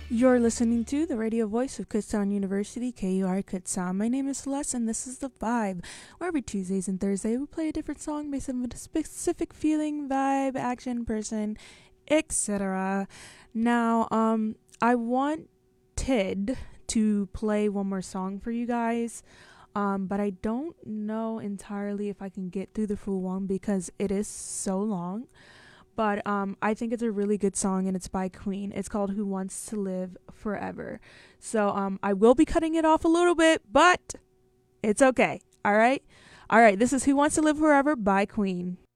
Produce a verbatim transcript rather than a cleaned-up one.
You're listening to the radio voice of Kutztown University, K U R Kutztown. My name is Celeste, and this is The Vibe, where every Tuesdays and Thursdays we play a different song based on a specific feeling, vibe, action, person, et cetera. Now, um, I wanted to play one more song for you guys, um, but I don't know entirely if I can get through the full one because it is so long. But um, I think it's a really good song, and it's by Queen. It's called "Who Wants to Live Forever." So um, I will be cutting it off a little bit, but it's okay. All right, all right. This is "Who Wants to Live Forever" by Queen.